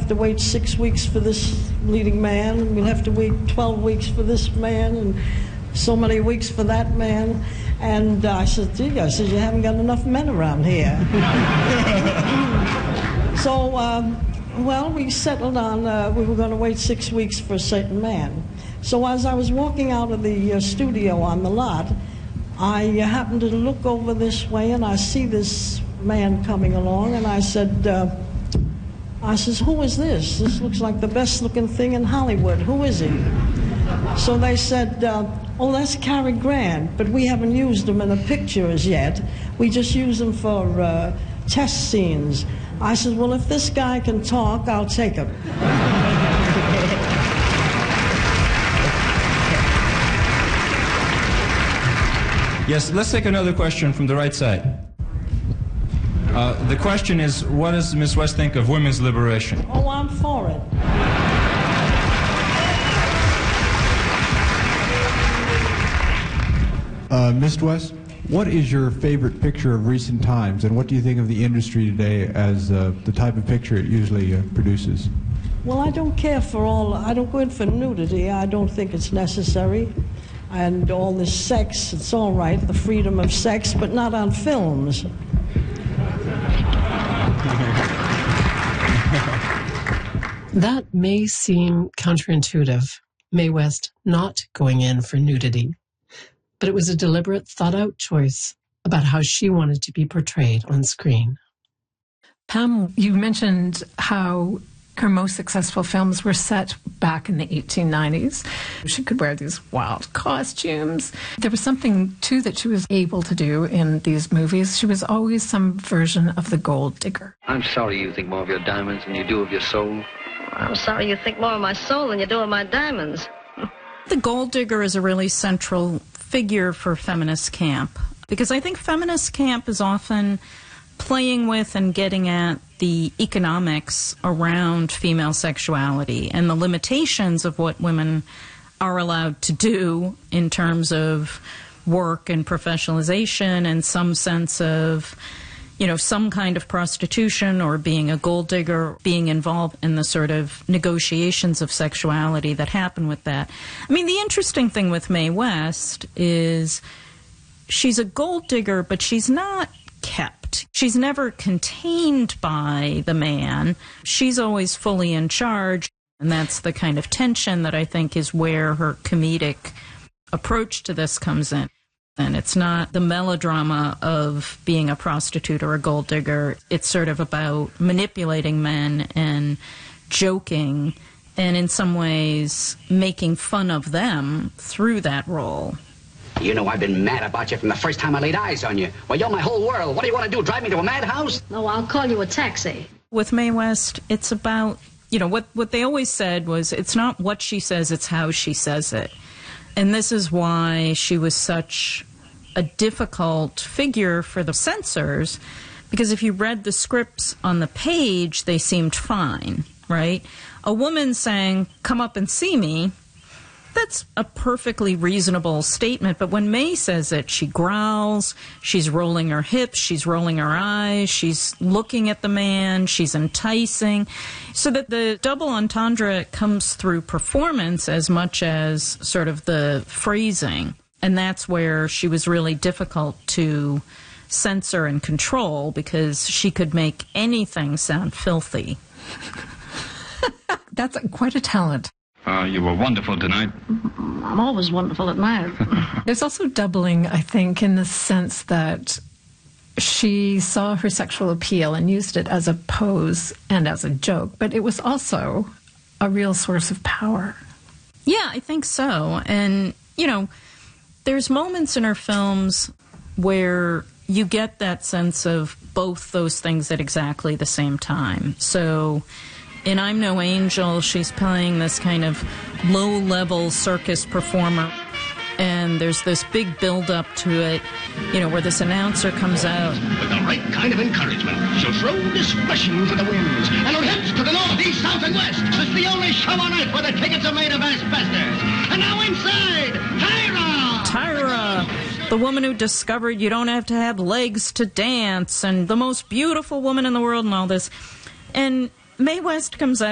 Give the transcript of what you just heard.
have to wait 6 weeks for this leading man, and we'll have to wait 12 weeks for this man, and so many weeks for that man. And I said, gee, you haven't got enough men around here. So, well, we settled on we were going to wait 6 weeks for a certain man. So as I was walking out of the studio on the lot, I happened to look over this way, and I see this man coming along, and I said, who is this? This looks like the best-looking thing in Hollywood. Who is he? So they said, oh, that's Cary Grant, but we haven't used him in the pictures yet. We just use him for test scenes. I said, well, if this guy can talk, I'll take him. Yes, let's take another question from the right side. The question is, what does Miss West think of women's liberation? Oh, I'm for it. Miss West, what is your favorite picture of recent times, and what do you think of the industry today as the type of picture it usually produces? Well, I don't care for I don't go in for nudity. I don't think it's necessary. And all this sex, it's all right, the freedom of sex, but not on films. That may seem counterintuitive, Mae West not going in for nudity. But it was a deliberate, thought-out choice about how she wanted to be portrayed on screen. Pam, you mentioned how her most successful films were set back in the 1890s. She could wear these wild costumes. There was something, too, that she was able to do in these movies. She was always some version of the gold digger. I'm sorry you think more of your diamonds than you do of your soul. I'm sorry you think more of my soul than you do of my diamonds. The gold digger is a really central figure for feminist camp, because I think feminist camp is often playing with and getting at the economics around female sexuality and the limitations of what women are allowed to do in terms of work and professionalization and some sense of, you know, some kind of prostitution or being a gold digger, being involved in the sort of negotiations of sexuality that happen with that. I mean, the interesting thing with Mae West is she's a gold digger, but she's not kept. She's never contained by the man. She's always fully in charge, and that's the kind of tension that I think is where her comedic approach to this comes in. And it's not the melodrama of being a prostitute or a gold digger. It's sort of about manipulating men and joking and in some ways making fun of them through that role. You know I've been mad about you from the first time I laid eyes on you. Well, you're my whole world. What do you want to do, drive me to a madhouse? No, I'll call you a taxi. With Mae West, it's about, you know, what they always said was it's not what she says, it's how she says it. And this is why she was such a difficult figure for the censors, because if you read the scripts on the page, they seemed fine, right? A woman saying, "Come up and see me," that's a perfectly reasonable statement, but when Mae says it, she growls, she's rolling her hips, she's rolling her eyes, she's looking at the man, she's enticing, so that the double entendre comes through performance as much as sort of the phrasing, and that's where she was really difficult to censor and control, because she could make anything sound filthy. That's quite a talent. You were wonderful tonight. I'm always wonderful at night. There's also doubling, I think, in the sense that she saw her sexual appeal and used it as a pose and as a joke, but it was also a real source of power. Yeah, I think so. And, you know, there's moments in her films where you get that sense of both those things at exactly the same time. So in I'm No Angel, she's playing this kind of low-level circus performer, and there's this big build-up to it, you know, where this announcer comes out. With the right kind of encouragement, she'll throw discretion to the winds, and her hips to the north, east, south, and west. It's the only show on earth where the tickets are made of asbestos. And now inside, Tyra! Tyra, the woman who discovered you don't have to have legs to dance, and the most beautiful woman in the world and all this. And Mae West comes out